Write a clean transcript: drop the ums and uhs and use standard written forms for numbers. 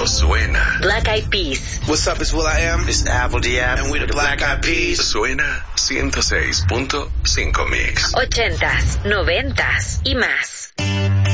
Esto suena. Black Eyed Peas. What's up, it's will.i.am. It's Apple D.F. And we're the Black Eyed Peas. Suena 106.5 Mix. 80s, 90s y más.